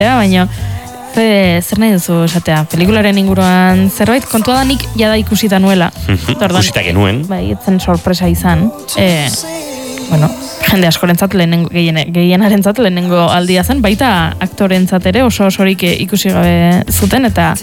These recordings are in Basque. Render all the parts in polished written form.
baina zer nahi duzu esatea, pelikularen inguruan zerbait, kontua da nik jada ikusita nuela. Ikusita genuen. Bai, etzen sorpresa izan. Jende askorentzat gehienarentzat lehenengo aldia zen, baita aktorentzat ere osorik ikusi gabe zuten, eta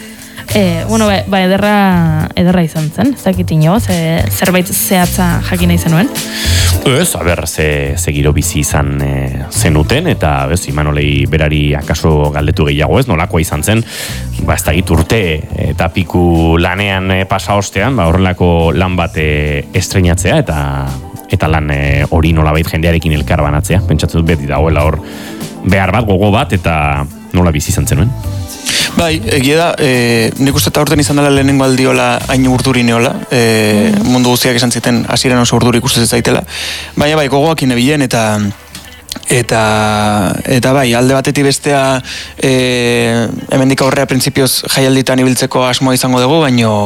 ederra izan zen, ez dakit ino, zerbait zehatza jakin nahi zenuen. Ez, ze giro bizi izan zenuten, eta Imanolei berari akaso galdetu gehiago ez, nolakoa izan zen, ez dakit urte eta piku lanean pasa ostean, horrelako lan bat estreinatzea, eta lan hori nolabait jendearekin elkar banatzea. Pentsatzen dut beti dagoela hor behar bat, gogo bat, eta nola bizi izan zenuen. Bai, egia da, nik uste eta urten izan dela lehenengo aldiola hain urduri neola, mundu guztiak esan ziten hasieran oso urduri ikusten zaitela, baina bai, gogoak inebilen eta bai, alde batetik bestea hemendik aurrea printzipioz jaialditan ibiltzeko asmoa izango dugu,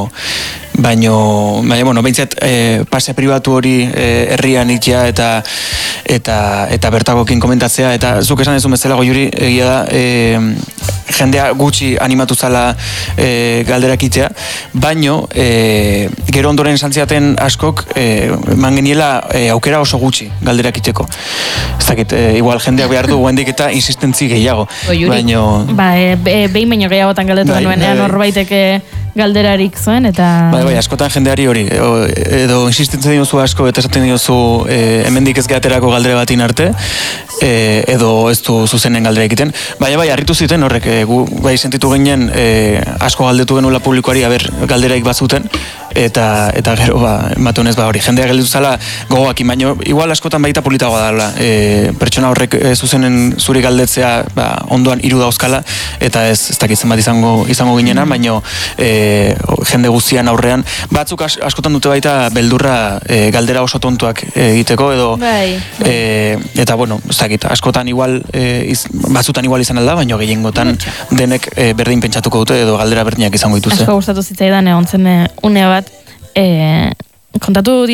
baina, behintzat pase pribatu hori herrian ikia eta bertakokin komentatzea, eta zuk esan ez bezala Goiuri, egia da, jendea gutxi animatu zala galderak itea, baino gero ondoren esan ziaten askok eman geniela aukera oso gutxi galderak iteko. Ez dakit, igual jendeak behar du guendik eta insistentzi gehiago. Baino... behin baino gehiagotan galdetu genuen, norbaiteke galderarik zuen, eta... Bai, askotan jendeari hori, edo insistentzen diozu asko, eta esaten diozu hemendik ez gehaterako galdera batin arte, edo ez du zuzenen galdera egiten. Bai, harritu ziten horrek, gu bai sentitu ginen asko galdetu genuela publikoari, galderaik bazuten, eta gero, ematunez hori, jendeak galdetu zala gogoakin, baino, igual askotan baita politagoa dala, pertsona horrek zuzenen zuri galdetzea ondoan hiru dauzkala, eta ez dakitzen bat izango ginena, baino jende guztian aurrean, batzuk askotan dute baita beldurra galdera oso tontuak egiteko, edo eta ez dakit, askotan igual batzutan igual izan alda, baino gehiengotan denek berdin pentsatuko dute edo galdera berdinak izango dituzte. Asko gustatu zitzaidan egon zen une bat kontatu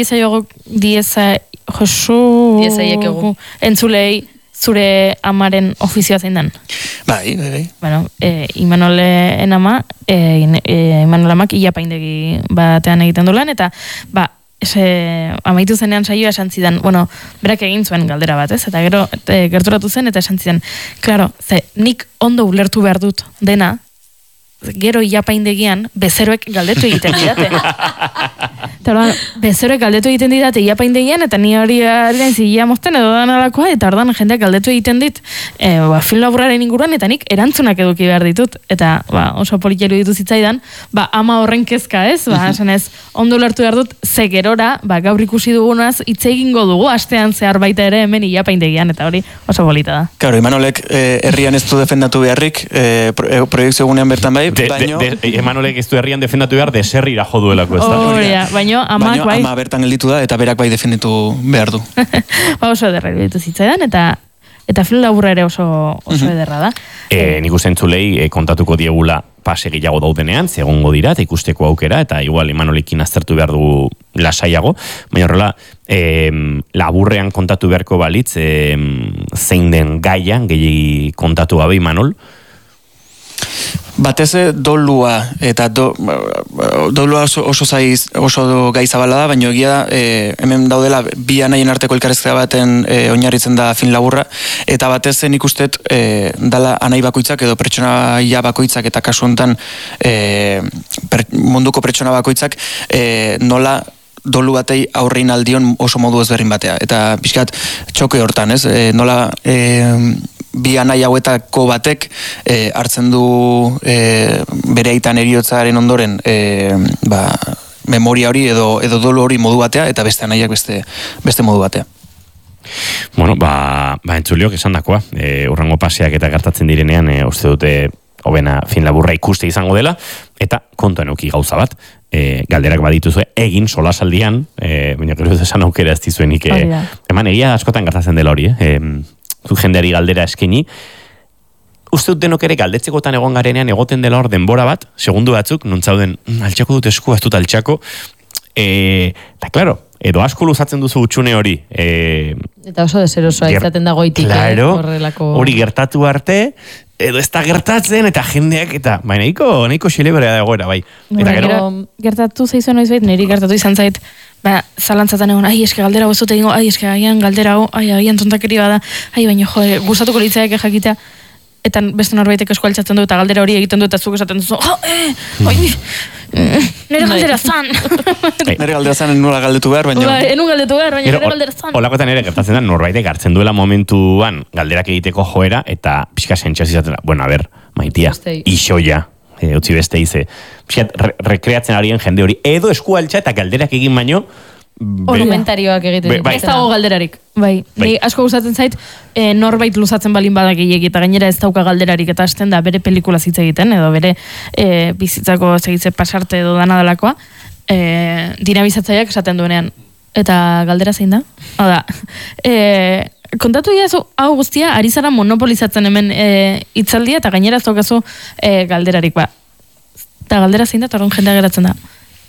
entzulei zure amaren ofizioa zein den? Bai. Bueno, Imanolen ama, Imanol amak ilapaindegi batean egiten du lan, eta amaitu zenean saioa esan zidan, berak egin zuen galdera bat, ez? Eta gero gerturatu zen, eta esan zidan, klaro, nik ondo ulertu behar dut dena, gero ilapaindegian bezeroek galdetu egiten didate. Eta ordan, bezeroek galdetu egiten didate ilapaindegian, eta ni hori zila mozten edo dan alakoa, eta ordan jendeak galdetu egiten dit film laburraren inguruan, eta nik erantzunak eduki behar ditut. Eta oso politxeru ditu zitzaidan, ama horren kezka, ez? Esan ez, ondo ulertu behar dut, ze gerora, gaur ikusi dugunaz, hitz egingo dugu, astean zehar baita ere hemen ilapaindegian, eta hori oso polita da. Claro, Imanolek herrian ez du defendatu beharrik, proiektzio egunean bertan bai, Emanolek ez du herrian defendatu behar deserrira jo duelako, ez da? Baina amak bai. Ama bertan gelditu da, eta berak bai defenditu behar du. Oso ederra ditu zitzaidan, eta film laburra ere oso ederra da. Nik uste entzulei kontatuko diegula pase gehiago daudenean, zegongo dira, eta ikusteko aukera, eta igual Imanolekin aztertu behar du lasaiago, baina horrela, laburrean kontatu beharko balitz, zein den gaia, gehi kontatu gabe Imanol, batez dolua, eta dolua oso gai zabala da, baina egia da, hemen daudela bi anaien arteko elkarrezketa baten oinarritzen da film laburra, eta batez nik ustet dala anai bakoitzak edo pertsonaia bakoitzak, eta kasu honetan munduko pertsona bakoitzak nola dolu batei aurrein aldion oso modu ezberdin batea, eta pixkat txoke hortan, ez? Nola bi anai hauetako batek hartzen du bere aitan heriotzaren ondoren memoria hori edo dolu hori modu batea, eta beste anaiak beste modu batea. Bueno, entzuliok esan dakoa, urrango paseak eta gertatzen direnean, uste dute hobena fin laburra ikuste izango dela, eta kontuan euki gauza bat, galderak badituzue egin solasaldian, baina gero esan aukera ez dizuenik, eman egia askotan gertatzen dela hori, jendeari galdera eskeni, uste dut denok ere galdetzekotan egon garenean egoten dela hor denbora bat, segundu batzuk, nontzauden, altxako dut esku, ez dut altxako, eta klaro, edo asko luzatzen duzu utxune hori. Eta oso deserosoa izaten dagoitik. Claro, hori gertatu arte, edo ez da gertatzen, eta jendeak, eta bai, nahiko xelebrea da egoera, bai. Eta gero gertatu zaizuen noiz niri gertatu izan zait, zalantzatan egon, eske galdera hau ez dut egingo, eske agian galdera hau, agian tontakeri bada, baina gustatuko litzaik jakitea, eta beste norbaitek eskualtzatzen du, eta galdera hori egiten du, eta zuk esaten duzu, nire galdera zan. Nire galdera zan, enula galdetu behar, baina... Enun galdetu behar, baina nire galdera zan. Olakoetan ere gertatzen da, norbaitek hartzen duela momentuan galderak egiteko joera, eta pixka sentsaz izaten da, bueno, a ber, maitia, isoia, utzi beste ize, rekreatzen arien jende hori, edo eskualtza eta galderak egin baino, komentarioak egiten. Ez dago galderarik. Bai. Asko gustatzen zait, norbait luzatzen balin badak eta gainera ez dauka galderarik, eta hasten da bere pelikula hitz egiten, edo bere bizitzako segitze pasarte edo dana delakoa, dinamizatzaileak esaten duenean. Eta galdera zein da? Hada, kontatu diazu, hau guztia, ari zara monopolizatzen hemen hitzaldia, eta gainera ez daukazu galderarik, Eta galdera zein da, eta horren jendea geratzen da.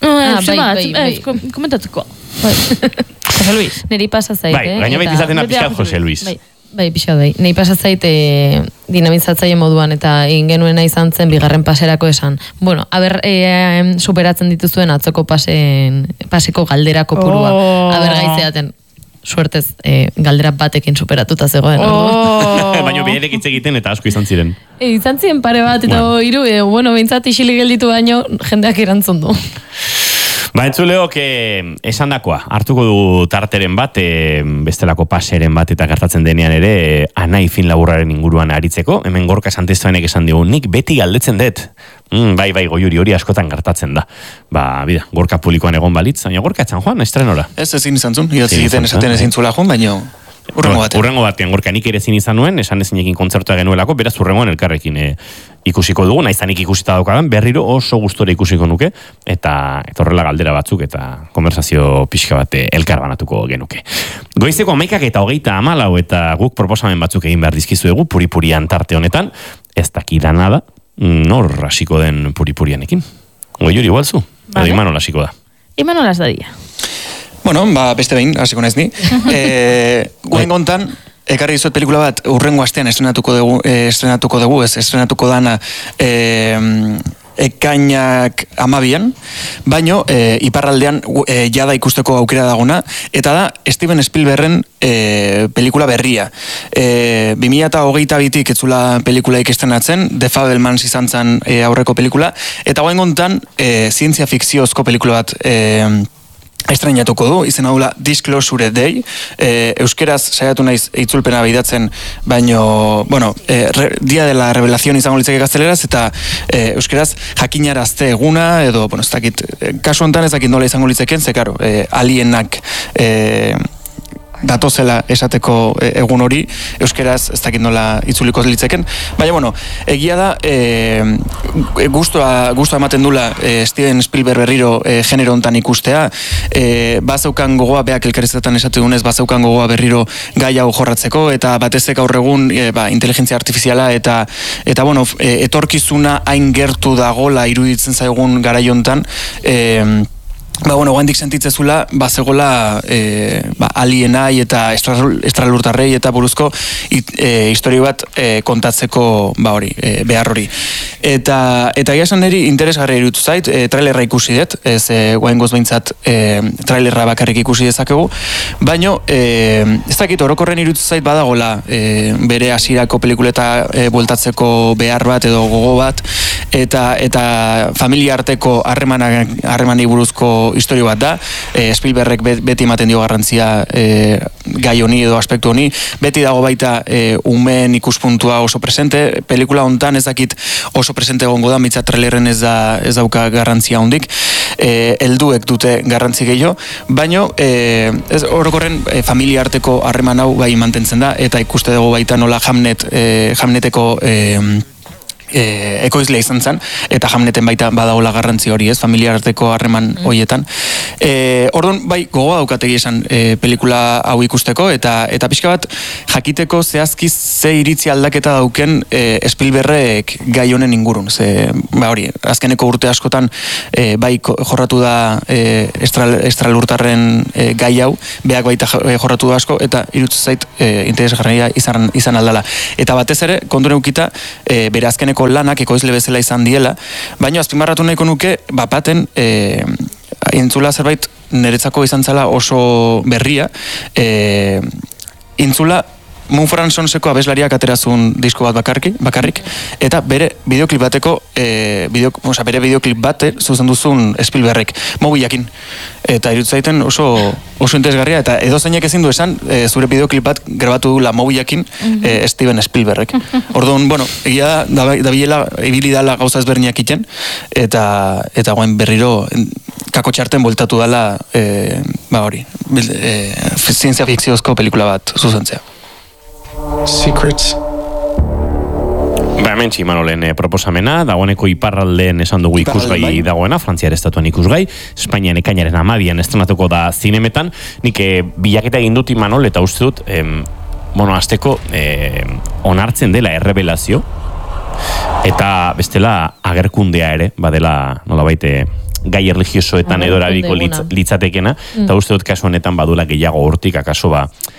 Komentatzeko. Jose Luis. Neri pasa zait, gaina baita izatena pixka Jose Luis. Pixka dai. Nei pasa zait dinamizatzaile moduan, eta ingenuena izan zen bigarren paserako esan. Bueno, aber superatzen dituzuen atzoko paseko galderako purua. Aber gaizeaten. Suertez, galdera batekin superatuta zegoen. Baina biherek hitz egiten eta asko izan ziren. Izan ziren pare bat, eta hiru, behintzat isilik gelditu baino, jendeak erantzun du. Entzuleok, esan dakoa, hartuko du tarteren bat, bestelako paseren bat eta gertatzen denean ere, anai fin laburraren inguruan aritzeko, hemen Gorka Santestoenek esan digu, nik beti galdetzen dut, bai, Goiuri hori askotan gertatzen da. Bida, Gorka publikoan egon balitz, baina Gorka etzan joan, estrenora. Ez ezin izan zun, idatzi egiten esaten ezin zula joan, baina... Urrengo batean, Gorka nik ere ezin izan nuen, esan ezinekin kontzertua genuelako, beraz urrengoan elkarrekin ikusiko dugu, naizanik ikusita daukadan, berriro oso gustora ikusiko nuke, eta horrela galdera batzuk, eta konversazio pixka bat elkar banatuko genuke. Goizeko 11:24, eta guk proposamen batzuk egin behar dizkizuegu, puripurian tarte honetan, ez dakidana da, nor hasiko den puripurianekin. Goiuri, igual zu? Edo Imanol hasiko da. Imanol has dadia. Bueno, beste behin, hasiko naiz ni. Guen gontan, ekarri dizuet pelikula bat, urrengo astean estrenatuko dugu dana ekainak 12an, baino iparraldean jada ikusteko aukera daguna, eta da Steven Spielbergen pelikula berria. 2022tik etzula pelikula ikestenatzen, The Fabelmans izan zen aurreko pelikula, eta guen gontan zientzia fikziozko pelikula bat estrenatuko du, izena dula Disclosure Day, euskeraz saiatu naiz itzulpena beidatzen, baino, Dia de la Revelación izango litzake gazteleraz, eta euskeraz jakinarazte eguna, edo, ez dakit, kasu honetan ez dakit nola izango litzeken, ze karo, alienak datozela esateko egun hori, euskeraz ez dakit nola itzuliko litzeken, baina, egia da, gustua ematen dula Steven Spielberg berriro genero hontan ikustea, bazeukan gogoa, beak elkarrizketan esatu dugunez, bazeukan gogoa berriro gai hau jorratzeko, eta batezek aur egun inteligentzia artifiziala, eta etorkizuna hain gertu dagola iruditzen zaigun garai hontan, guandik sentitzezula, bazegola alienai eta estralurtarrei eta buruzko historio bat kontatzeko behar hori. Eta esan niri interesgarri iruditu zait, trailerra ikusi dut, ez guaingoz behintzat trailerra bakarrik ikusi dezakegu, baino, ez dakit orokorren iruditu zait badagola bere hasierako pelikuleta bueltatzeko behar bat edo gogo bat, eta familia arteko harremanei buruzko historio bat da, Spielbergek beti ematen dio garrantzia gai honi edo aspektu honi, beti dago baita umeen ikuspuntua oso presente, pelikula hontan ez dakit oso presente egongo da, mitzat trailerren ez dauka garrantzia hondik, helduek dute garrantzi gehiago, baino orokorren familia arteko harreman hau bai mantentzen da, eta ikuste dugu baita nola Hamneteko ekoizlea izan zen, eta Hamleten baita badagola garrantzi hori, ez, familiarteko harreman horietan. Orduan, bai, gogoa daukategi esan pelikula hau ikusteko, eta pixka bat jakiteko zehazki ze iritzi aldaketa dauken Spielbergek gai honen ingurun. Ze, ba hori, azkeneko urte askotan bai jorratu da estralurtarren gai hau, beak baita jorratu da asko, eta irutzen zait interesgarria izan aldala. Eta batez ere, kontu neukita, bere azkeneko lanak ekoizle bezala izan diela, baina azpimarratu nahiko nuke, bapaten, intzula zerbait niretzako izan zela oso berria, intzula Mumford & Sonseko abeslariak aterazun disko bat bakarrik, eta bere bideoklip bateko, bere bideoklip bate zuzen duzun Spielbergek, mobilakin. Eta irutzaiten oso interesgarria, eta edo zeinek ezin du esan, zure bideoklip bat grabatu dula mobilakin Steven Spielbergek. Orduan, bueno, egia da bilela, ibili dala gauza ezberniak iten, eta guen berriro kako txarten bueltatu dala, ba hori, zientzia fikziozko pelikula bat zuzentzea. Secrets. Ba, hemen Imanolen proposamena, dagoeneko iparraldean esan dugu ikusgai dagoena, Frantziar estatuan ikusgai, Espainian ekainaren 12an estrenatuko da zinemetan, nik bilaketa egin dut Imanol, eta uste dut, azteko onartzen dela errebelazio, eta bestela agerkundea ere, badela nolabait gai erligiosoetan edo erabiko litzatekena, eta uste dut kasu honetan badula gehiago hortik, akaso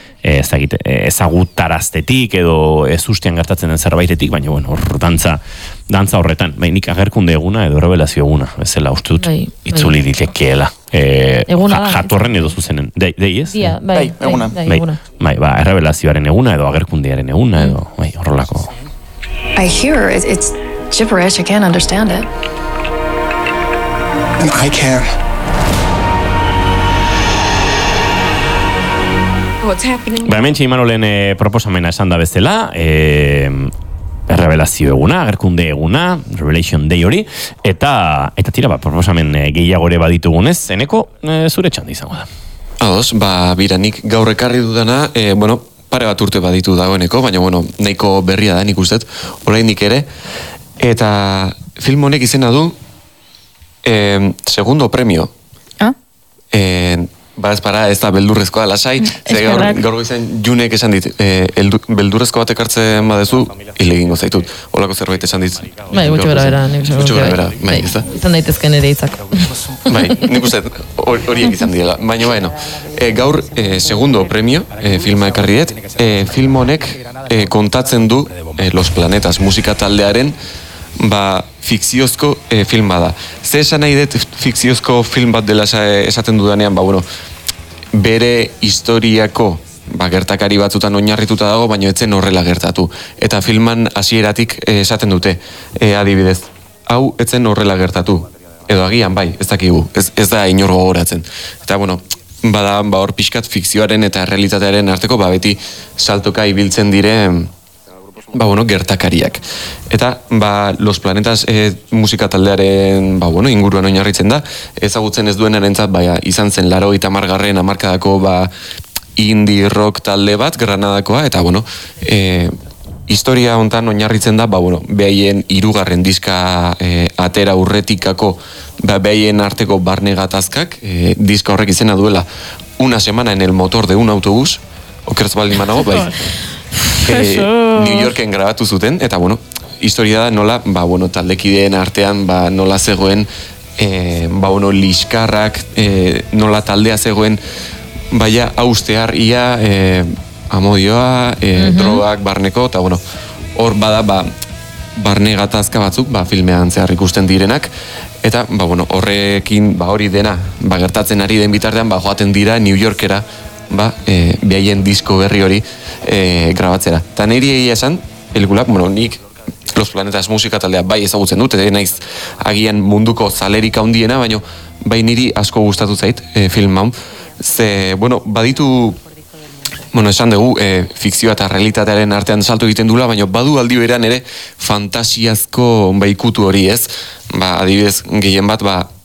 ezagutaraztetik edo ez ustean gertatzen den zerbaitetik, baina bueno, dantza horretan, nik agerkunde eguna edo revelazio eguna, bezala uste dut itzuli ditekeela. Jatorren edo zuzenen, dei ez? Bai, eguna. Bai, errebelazioaren eguna edo agerkundearen eguna edo, horrelako. I hear it's gibberish, I can't understand it. I can. Ba, hemen Imanolen proposamena esan da bezala, errebelazio eguna, agerkunde eguna, Revelation Day hori, eta tira, proposamen gehiago ere baditugunez, zeneko zure txanda izango da. Ados, biranik gaur ekarri dudana, pare bat urte baditu dagoeneko, baina nahiko berria da nik ustet, oraindik ere, eta film honek izena du segundo premio. Ez da beldurrezkoa, lasai, gaur goizan Junek esan dit, beldurrezko bat ekartzen badezu, hile egingo zaitut, holako zerbait esan dit. Bai, gutxo bera, izan daitezken ere hitzak. Bai, nik uste horiek izan diela, baina gaur segundo premio filma ekarri dut, film honek kontatzen du Los Planetas musika taldearen fikziozko film bada. Ze esan nahi dut fikziozko film bat dela esaten dudanean, bere historiako gertakari batzutan oinarrituta dago, baina etzen horrela gertatu. Eta filman hasieratik esaten dute, adibidez, hau etzen horrela gertatu. Edo agian bai, ez dakigu, ez da inor gogoratzen. Eta bada hor pixkat fikzioaren eta realitatearen arteko beti saltoka ibiltzen diren gertakariak. Eta, Los Planetas musika taldearen, inguruan oinarritzen da, ezagutzen ez duenen entzat, izan zen 80garren hamarkadako indie rock talde bat, Granadakoa, eta, historia hontan oinarritzen da, behaien 3. diska atera urretikako, behaien arteko barne gatazkak, diska horrek izena duela, una semana en el motor de un autobús, okerz baldin manago, New Yorken grabatu zuten, eta historia da nola, taldekideen artean, nola zegoen, liskarrak, nola taldea zegoen, austear ia, amodioa, drogak, barneko, eta hor bada, barne gatazka batzuk, filmean zehar ikusten direnak, eta, horrekin, hori dena, gertatzen ari den bitartean, joaten dira New Yorkera, behaien disko berri hori grabatzera. Eta niri egia esan, pelikulak, nik Los Planetas musika taldea ezagutzen dut, eta naiz agian munduko zalerik handiena, baina niri asko gustatu zait film hau. Ze, baditu, esan dugu, fikzioa eta realitatearen artean salto egiten dula, baina badu aldi berean ere fantasiazko ikutu hori ez. Adibidez, gehien bat,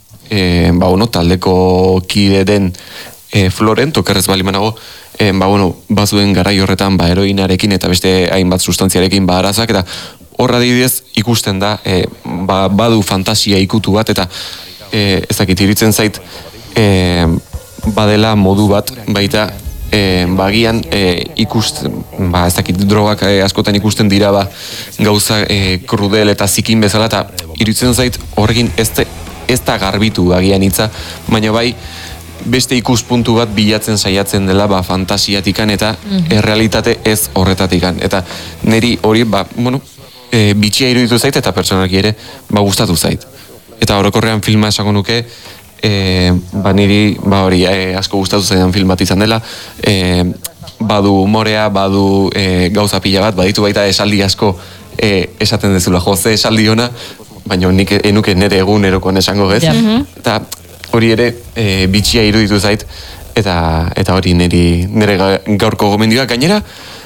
taldeko kide den Florent, okerrez balimanago, bazuen garai horretan heroinarekin eta beste hainbat sustantziarekin arazak, eta horra adibidez ikusten da, badu fantasia ikutu bat, eta ez dakit iritzen zait, badela modu bat, baita, bagian ikusten, ez dakit drogak askotan ikusten dira gauza krudel eta zikin bezala, eta iritzen zait horrekin ez da garbitu bagian hitza, baina bai beste ikuspuntu bat bilatzen saiatzen dela fantasiatikan eta errealitate ez horretatikan. Eta niri hori, bitxia iruditu zait eta pertsonalki ere gustatu zait. Eta orokorrean filma esango nuke, niri hori asko gustatu zaidan film bat izan dela, badu humorea, badu gauza pila bat, baditu baita esaldi asko esaten dezula, Jose esaldi ona, baina nik enuke nire egunerokoan esango ez. Eta hori ere bitxia iruditu zait, eta hori nire gaurko gomendioa. Gainera,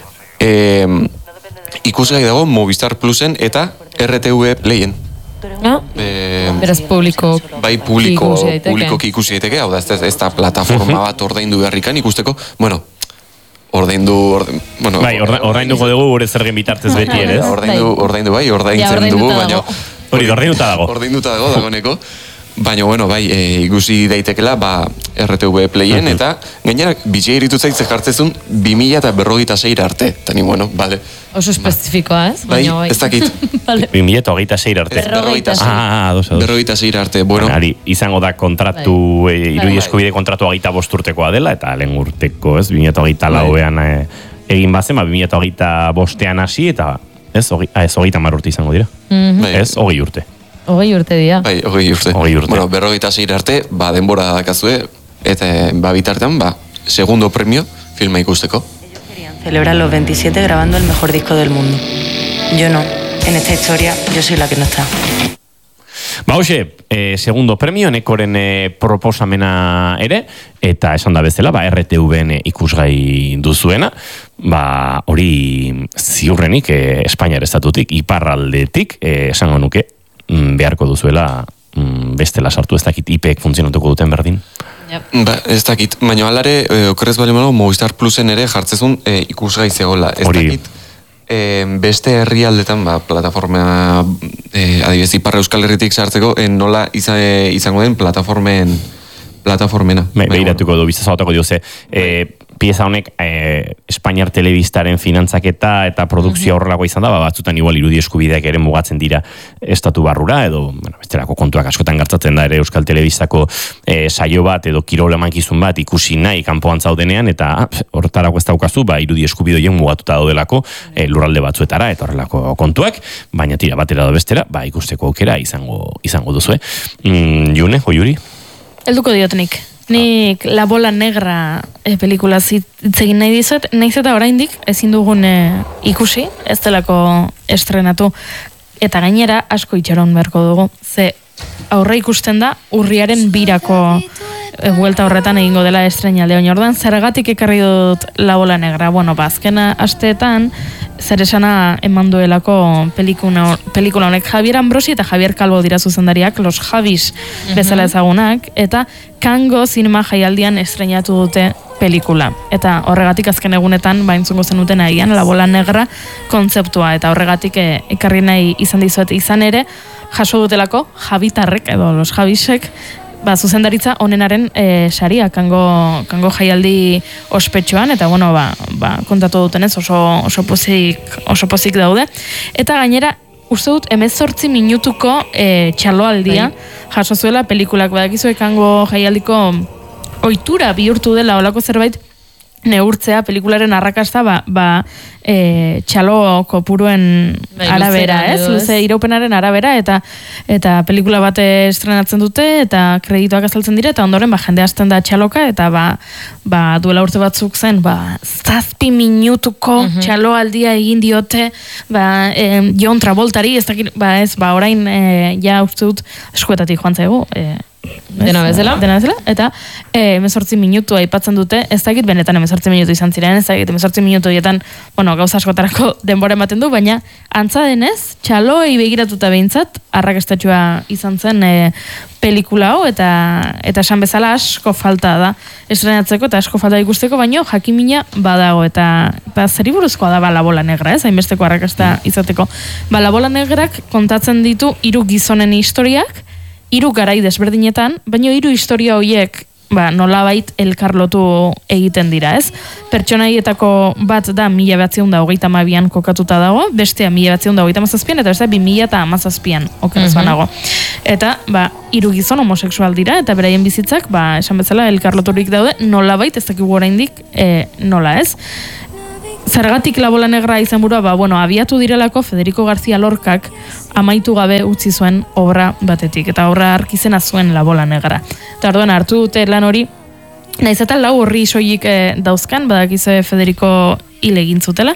ikusgai dago Movistar Plusen eta RTV Playen. Beraz publiko bai publikoki ikusi daiteke, hau da ez da plataforma bat ordaindu beharrikan ikusteko, ordainduko dugu gure zergen bitartez beti ere. Ordaintzen dugu, baina hori ordainduta dago. Ordainduta dagoeneko. Baina, ikusi daitekela, RTV Playen, eta gainera, bitxia iritu zaitze jartzezun 2026 arte. Eta ni, bale. Oso espezifikoa, ez? Bai, ez dakit. 2026 arte. 26 arte, izango da kontratu, irudi eskubide kontratu 25 urtekoa dela, eta lehen urteko, ez? 2024an egin bazen, 2025an hasi, eta ez, 30 urte izango dira. Ez, 20 urte. 20 urte dira. Bai, 20 urte. 26 arte, denbora dakazue, eta bitartean, segundo premio filma ikusteko. Ellos querían celebrar los 27 grabando el mejor disco del mundo. Yo no. En esta historia, yo soy la que no está. Hoxe, segundo premio, nekoren proposamena ere, eta esan da bezala, RTVN ikusgai duzuena, hori ziurrenik Espainiar estatutik, iparraldetik, esango nuke, beharko duzuela bestela sartu, ez dakit IPek funtzionatuko duten berdin? Ez dakit, baina alare, okerrez bale malo, Movistar Plusen ere jartzezun ikusgai zegoela. Ez dakit, beste herrialdetan, plataforma, adibidez, Ipar Euskal Herritik sartzeko, nola izango den plataformena. Behiratuko du, biztazabatuko dioze, pieza honek Espainiar Telebistaren finantzaketa eta produkzioa horrelako izan da, batzutan igual irudi eskubideak ere mugatzen dira estatu barrura, edo bestelako kontuak askotan gertatzen da ere Euskal Telebistako saio bat edo kirol emankizun bat ikusi nahi kanpoan zaudenean, eta horretarako ez daukazu, irudi eskubidoien mugatuta daudelako lurralde batzuetara eta horrelako kontuak, baina tira batera da bestera, ikusteko aukera izango duzu. June, Juri? Helduko diotenik. Nik La Bola Negra pelikula zitzegin nahi dizut, nahiz eta oraindik ezin dugun ikusi, ez delako estrenatu, eta gainera asko itxaron beharko dugu. Ze aurre ikusten da urriaren 2ko buelta horretan egingo dela estrenalde, baina orduan zergatik ekarri dut La Bola Negra. Azkena asteetan zer esana eman duelako pelikula honek. Javier Ambrosi eta Javier Calvo dira zuzendariak, Los Javis bezala ezagunak, eta Kango zinema jaialdian estrenatu dute pelikula. Eta horregatik azken egunetan entzungo zenuten agian La Bola Negra kontzeptua, eta horregatik ekarri nahi izan dizuet izan ere, jaso dutelako Javitarrek edo Los Javisek zuzendaritza onenaren saria kango jaialdi ospetsuan, eta kontatu dutenez oso pozik daude, eta gainera uste dut 18 minutuko txaloaldia jaso zuela pelikulak. Badakizu kango jaialdiko ohitura bihurtu dela olako zerbait neurtzea pelikularen arrakasta txalo kopuruen arabera, luze iraupenaren arabera, eta pelikula bat estrenatzen dute, eta kredituak azaltzen dira, eta ondoren jende hasten da txaloka, eta duela urte batzuk zen, 7 minutuko txaloaldia egin diote, John Travoltari, orain ja uste dut eskuetatik joan zaigu, Dena bezala? Dena bezala, eta 18 minutu aipatzen dute, ez dakit benetan 18 minutu izan ziren, ez dakit 18 minutu dietan, bueno, gauza askotarako denbora ematen du, baina antza denez, txaloei begiratuta behintzat, arrakastatxua izan zen pelikula hau, eta esan bezala asko falta da estrenatzeko, eta asko falta ikusteko, baino jakimina badago, eta zeri buruzkoa da La Bola Negra, ez? Hainbesteko arrakasta izateko. La Bola Negrak kontatzen ditu 3 gizonen historiak, 3 garai desberdinetan, baina 3 historia horiek nolabait elkarlotu egiten dira, ez? Pertsonaietako bat da 1932an kokatuta dago, bestea 1937an, eta bestea 2017an okeraz banago. Eta, 3 gizon homosexual dira, eta beraien bizitzak, esan bezala, elkarloturik daude, nolabait, ez dakigu oraindik nola, ez? Zergatik La Bola Negra izan burua, abiatu direlako Federico García Lorcak amaitu gabe utzi zuen obra batetik, eta obra arkizena zuen La Bola Negra. Eta orduan hartu dute lan hori, nahiz eta 4 orri soilik dauzkan, badakize Federico hil egin zutela,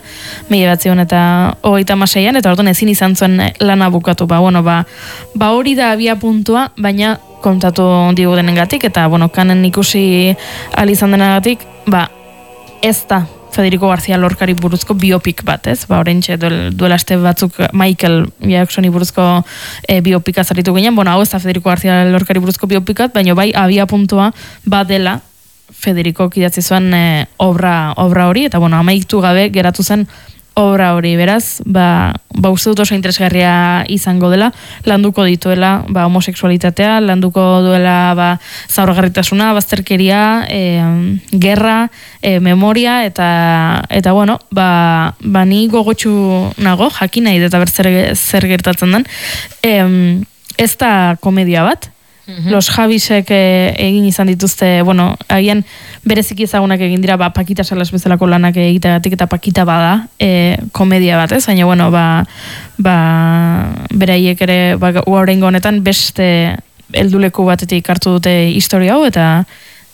1936an, eta orduan ezin izan zuen lana bukatu. Hori da abia puntua, baina kontatu digu denengatik, eta kanen ikusi ahal izan denagatik, ez da Federico García Lorcari buruzko biopik bat, ez? Horentxe duela aste batzuk Michael Jacksoni buruzko biopika zaritu ginen, hau ez da Federico García Lorcari buruzko biopikat, baina bai abia puntua badela Federico idatzi zuen obra hori, eta amaitu gabe geratu zen obra hori, beraz, uste dut oso interesgarria izango dela, landuko dituela homosexualitatea, landuko duela zaurgarritasuna, bazterkeria, gerra, memoria, eta ni gogotsu nago, jakin nahi eta zer gertatzen den, ez da komedia bat, Los Javisek egin izan dituzte, agian bereziki ezagunak egin dira, Pakita Salas bezalako lanak egiteagatik, eta Pakita bada komedia bat, ez? Baina, beraiek ere, oraingo honetan beste helduleku batetik hartu dute historia hau, eta,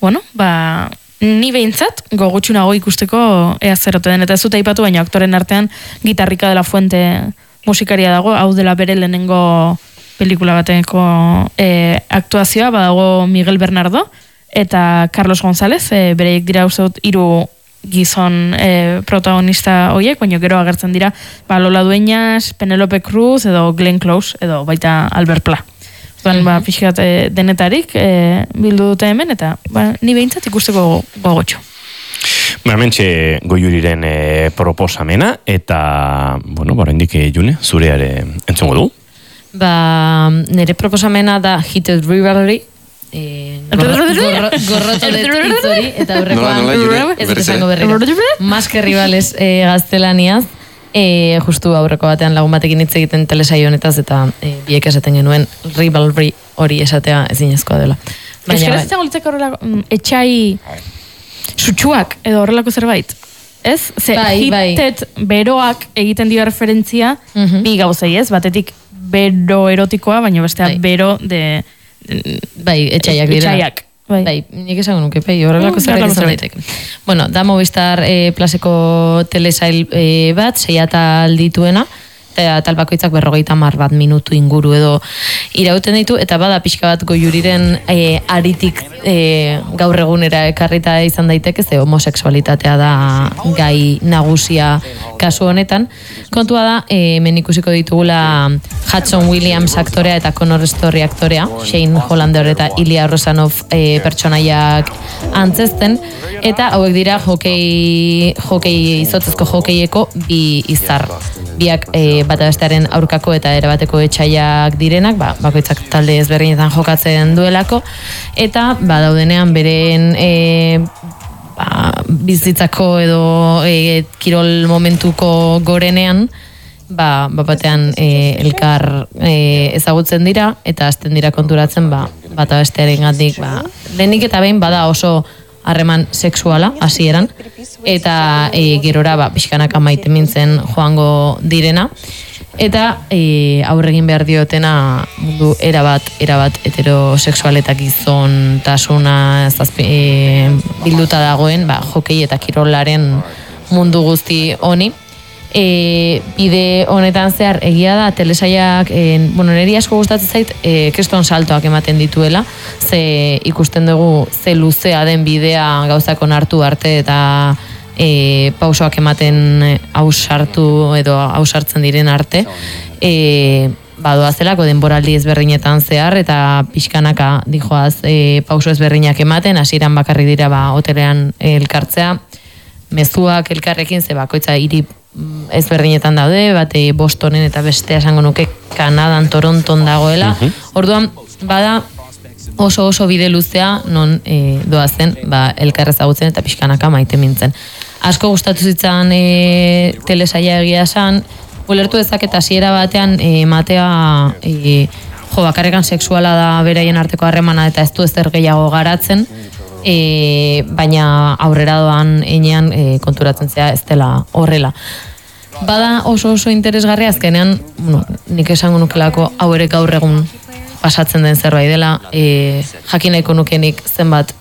ni behintzat gogotsu nago ikusteko ea zerote den, eta ez dut aipatu, baina aktoren artean Gitarrika de la Fuente musikaria dago, hau dela bere lehenengo pelikula bateko aktuazioa, badago Miguel Bernardo eta Carlos González, bereiek dira uste dut 3 gizon protagonista horiek, baina gero agertzen dira Lola Dueñas, Penelope Cruz edo Glenn Close edo baita Albert Pla. Pixkat denetarik bildu dute hemen, eta ni behintzat ikusteko gogotxo. Hementxe Goiuriren proposamena, eta, oraindik June, zureare entzungo du? Nire proposamena da Heated Rivalry, gorroto dut itzori, eta horrekoan ez dut esango berriro. Maske Rivales gaztelaniaz, justu aurreko batean lagun batekin hitz egiten telesaio honetaz, eta biek esaten genuen Rivalry hori esatea ezinezkoa dela. Euskaraz izango litzeko horrelako etxai sutsuak edo horrelako zerbait? Ez? Heated beroak egiten dio referentzia bi gauzei, ez? Batetik bero erotikoa, baina bestea bero de... etxaiak dira. Etxaiak. Nik esango nuke, horrelako zerbait izan daiteke. Da Movistar Pluseko telesail bat, 6 atal dituena, eta tal bakoitzak 50 minutu inguru edo irauten ditu, eta bada pixka bat Goiuriren aritik gaur egunera ekarrita izan daiteke, ze homosexualitatea da gai nagusia kasu honetan. Kontua da, hemen ikusiko ditugula Hudson Williams aktorea eta Connor Story aktorea, Shane Hollander eta Ilya Rosanov pertsonaiak antzesten, eta hauek dira izotzezko hokeieko bi izar. Biak bata bestearen aurkako eta erabateko etxaiak direnak, bakoitzak talde ezberdinetan jokatzen duelako, eta daudenean beren bizitzako edo kirol momentuko gorenean, batean elkar ezagutzen dira, eta hasten dira konturatzen bata bestearen gandik, lehenik eta behin bada oso harreman sexuala hasieran, eta gerora pixkanaka maite mintzen joango direna, eta aurregin behar diotena mundu erabat heterosexual eta gizontasuna bilduta dagoen hokei eta kirolaren mundu guzti honi, Bide honetan zehar egia da telesaiak, niri asko gustatzen zait kriston saltoak ematen dituela, ze ikusten dugu ze luzea den bidea gauzak onartu arte eta pausoak ematen ausartu edo ausartzen diren arte, badoazelako denboraldi ezberdinetan zehar eta pixkanaka dijoaz pauso ezberdinak ematen, hasieran bakarrik dira hotelean elkartzea, mezuak elkarrekin, ze bakoitza hiri ezberdinetan daude, bate Bostonen eta bestea esango nuke Kanadan, Toronton dagoela. Orduan, bada oso bide luzea non doazen elkar ezagutzen eta pixkanaka maite mintzen. Asko gustatu zitzan telesaia egia esan, ulertu dezaket hasiera batean matea bakarrekan sexuala da beraien arteko harremana eta ez du ezer gehiago garatzen, baina aurrera doan enean konturatzen zea ez dela horrela. Bada oso interesgarria azkenean, nik esango nukelako hau ere gaur egun pasatzen den zerbait dela, jakin nahiko nukenik zenbat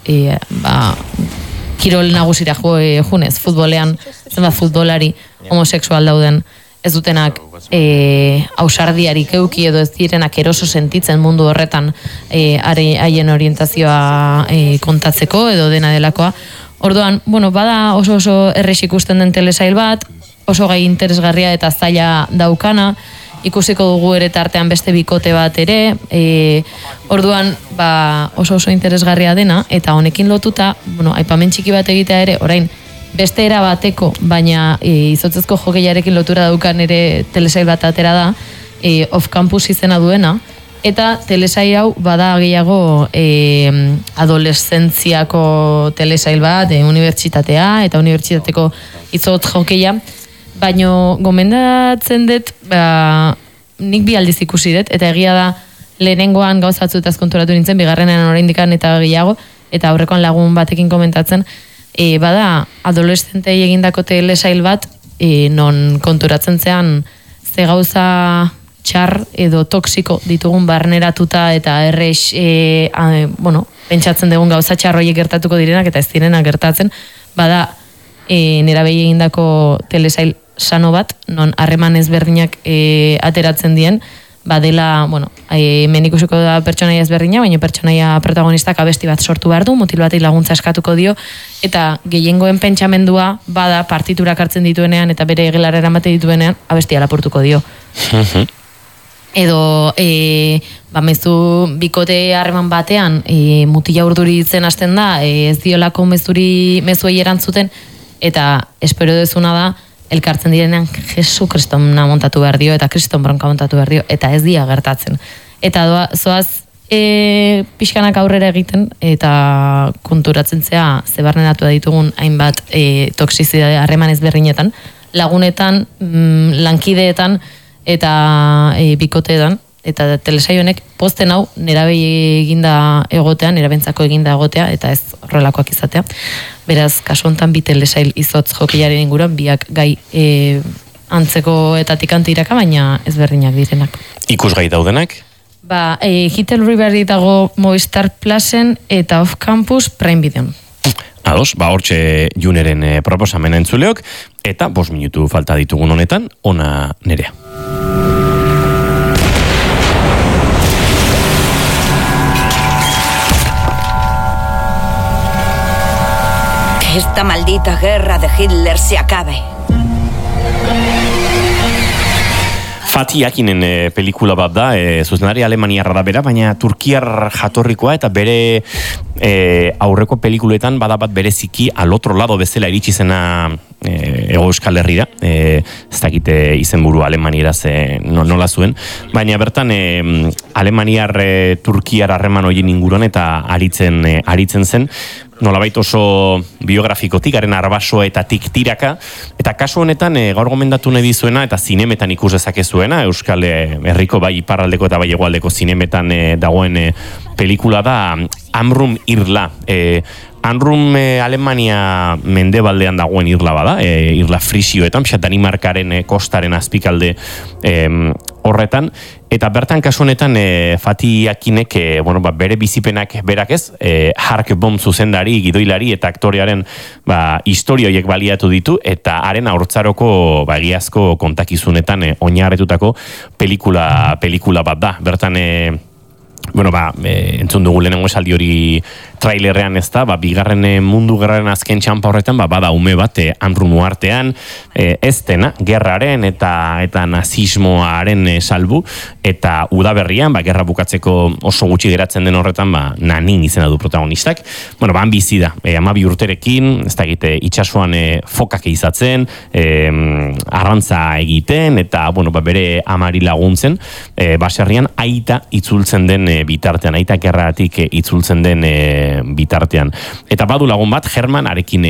kirol nagusira junez, futbolean zenbat futbolari homosexual dauden, ez dutenak ausardiarik euki edo ez direnak eroso sentitzen mundu horretan haien orientazioa kontatzeko edo dena delakoa. Orduan, bada oso errex ikusten den telesail bat, oso gai interesgarria eta zaila daukana, ikusiko dugu ere tartean beste bikote bat ere, orduan oso interesgarria dena, eta honekin lotuta, aipamen txiki bat egitea ere, orain, beste era bateko, baina izotzezko jokeiarekin lotura daukan ere telesail bat atera da, off-campus izena duena, eta telesail hau bada gehiago adolescentziako telesail bat, unibertsitatea eta unibertsitateko izotz jokeia, baino gomendatzen dut, nik bi aldiz ikusi dut, eta egia da lehenengoan gauzatzuetaz konturatu nintzen, bigarrenean oraindikan eta gehiago, eta aurrekoan lagun batekin komentatzen, bada adolescentei egindako telesail bat, non konturatzen zean ze gauza txar edo toksiko ditugun barneratuta eta errex, pentsatzen dugun gauza txarroiek gertatuko direnak eta ez direnak gertatzen, bada nerabei egindako telesail sano bat, non harreman ezberdinak ateratzen dien, badela, hemen ikusiko da pertsonaia ezberdina, baina pertsonaia protagonistak abesti bat sortu behar du, mutil batei laguntza eskatuko dio, eta gehiengoen pentsamendua bada partiturak hartzen dituenean eta bere gelara eramate dituenean abestia lapurtuko dio. Edo, mezu bikote harreman batean, mutila urduri ditzen hasten da, ez diolako mezuei erantzuten, eta espero dezuna da, elkartzen direnean Jesu Kristona montatu behar dio, eta Kriston bronka montatu behar dio, eta ez dia gertatzen. Eta zoaz pixkanak aurrera egiten, eta konturatzen zea, zebarneratu ditugun hainbat toksizidade harreman ezberdinetan, lagunetan, lankideetan, eta bikoteetan, eta telesail honek posten hau nerabei eginda egotean, nerabentzako eginda egotea, eta ez horrelakoak izatea. Beraz, kasu honetan bi telesail izotz jokeiaren inguruan, biak gai antzeko eta tikantiraka, baina ezberdinak direnak. Ikusgai daudenak? Hitel Riberri dago Movistar Plusen eta Off Campus Prime Videon. Ados, hortxe Juneren proposamena entzuleok, eta 5 minutu falta ditugun honetan, ona Nerea. Que esta maldita guerra de Hitler se acabe. Fatih Akinen pelikula bat da, zuzenari alemaniarra da bera, baina turkiar jatorrikoa eta bere aurreko pelikuletan badabat bereziki al otro lado bezala iritsi zena Hego Euskal Herrira, ez dakite izenburu alemanieraz nola zuen, baina bertan alemaniar turkiar harreman horien inguruan eta aritzen zen, nolabait oso biografikotik, garen arbaso eta tiktiraka, eta kasu honetan gaur gomendatu nahi dizuena eta zinemetan ikus dezakezuena, Euskal Herriko bai iparraldeko eta bai hegoaldeko zinemetan dagoen pelikula da Amrum Irla. Amrum Alemania mendebaldean dagoen irla bada, irla Frisioetan, Danimarkaren kostaren azpikalde horretan, eta bertan kasu honetan Fatih Akinek bere bizipenak berak ez, Hark Bom zuzendari, gidoilari eta aktorearen historioiek baliatu ditu, eta haren haurtzaroko egiazko kontakizunetan oinarretutako pelikula bat da. Bertan entzun dugu lehenengo esaldi hori trailerrean ez da, bigarren mundu gerraren azken txampa horretan, bada ume bat Anrun uartean, ez dena, gerraren eta nazismoaren salbu, eta udaberrian, gerra bukatzeko oso gutxi geratzen den horretan, Nanin izena du protagonistak, han bizi da, 12 urterekin, ez da egite, itxasuan fokak izatzen, arrantza egiten, eta, bere amari laguntzen, baserrian aita itzultzen den bitartean, aita gerratik itzultzen den bitartean. Eta badu lagun bat, Herman, arekin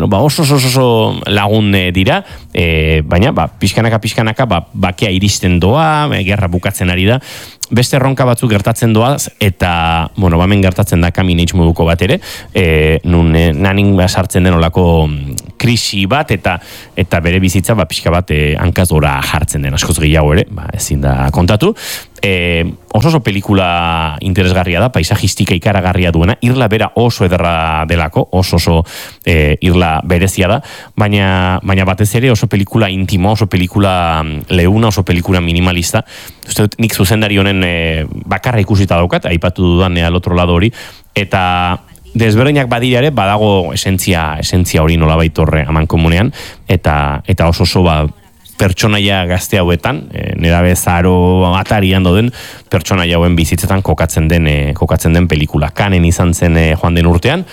oso lagun dira, baina pixkanaka bakea iristen doa, gerra bukatzen ari da, beste erronka batzuk gertatzen doaz, eta, hemen gertatzen da Kaminitz moduko bat ere, nun Nanin sartzen den olako krisi bat, eta bere bizitza pixka bat hankazora jartzen den, askoz gehiago ere, ezin da kontatu. Oso pelikula interesgarria da, paisajistika ikaragarria duena, irla bera oso ederra delako, oso irla berezia da, baina batez ere oso pelikula intimo, oso pelikula leuna, oso pelikula minimalista. Uste dut, nik zuzendari honen bakarra ikusita daukat, aipatu dudan al otro lado hori, eta desberdinak badira ere, badago esentzia hori nolabait horre aman komunean, eta oso pertsonaia gazte hauetan, nerabe zaro atarian doden pertsonaia hauen bizitzetan kokatzen den pelikula. Kanen izan zen joan den urtean,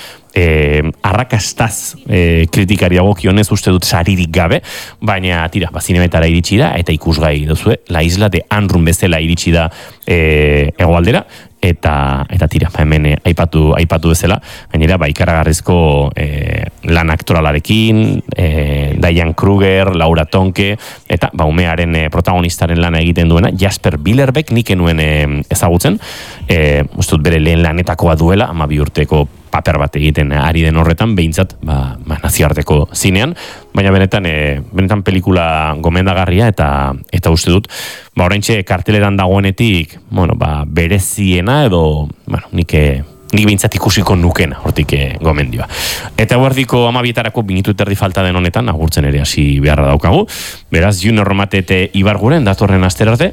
arrakastaz kritikari dagokionez uste dut saririk gabe, baina tira, zinemetara iritsi da, eta ikusgai duzue, La Isla de Anrun bezala iritsi da hegoaldera, eta tira, hemen aipatu bezala, gainera ikaragarrizko lan aktoralarekin, Diane Kruger, Laura Tonke, eta umearen protagonistaren lana egiten duena, Jasper Billerbeck nik enuen ezagutzen, uste dut bere lehen lanetakoa duela, 12 urteko paper bat egiten ari den horretan, behintzat, nazioarteko zinean, baina benetan pelikula gomendagarria, eta uste dut, oraintxe karteleran dagoenetik, bereziena edo, nik behintzat ikusiko nukena, hortik gomendioa. Eta guardiko 12etarako minutu terdi falta den honetan, agurtzen ere hasi beharra daukagu. Beraz, Junior Romatete Ibarguren, datorren astera arte.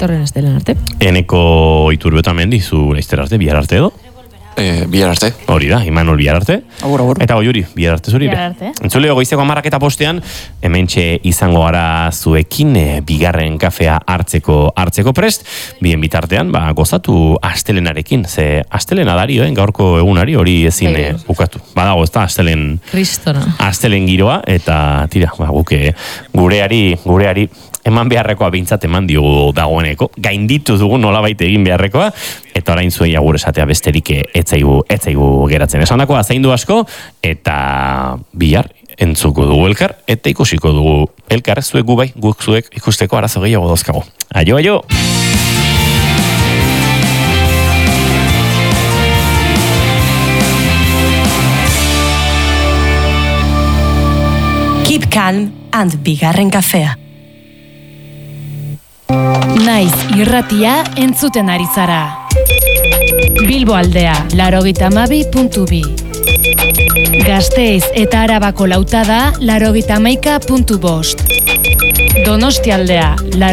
Eneko Iturbetamendi, zu laizter arte, bihar arte edo? Bihar arte. Hori da, Imanol bihar arte. Agur. Eta Goiuri, bihar arte zuri. Bihar arte. Entzuleo, goizeko 10:00 hementxe izango gara zuekin bigarren kafea hartzeko prest. Bien bitartean, gozatu astelenarekin. Ze astelena dario, gaurko egunari hori ezin ukatu. Badago, ez da, astelen giroa, eta tira, guke gureari eman beharrekoa behintzat eman diogu dagoeneko. Gainditu dugu nolabait egin beharrekoa, eta orain zuei agur esatea besterik etzaigu geratzen. Esandakoa zaindu asko, eta bihar entzuko dugu elkar, eta ikusiko dugu elkar, zuek gu bai, guk zuek ikusteko arazo gehiago dauzkago. Aio! Keep calm and bigarren kafea. Naiz irratia entzuten ari zara. Bilbo aldea, 92.2. Gasteiz eta Arabako lautada, 91.5. Donosti aldea,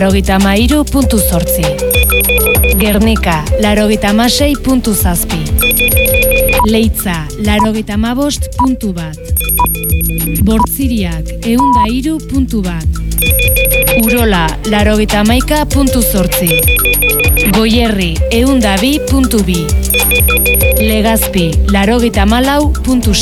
93.8. Gernika, 96.7. Leitza, 95.1. Bortziriak, 103.1. Urola, 91.8. Goierri, 102.2. Legazpi, 94.6.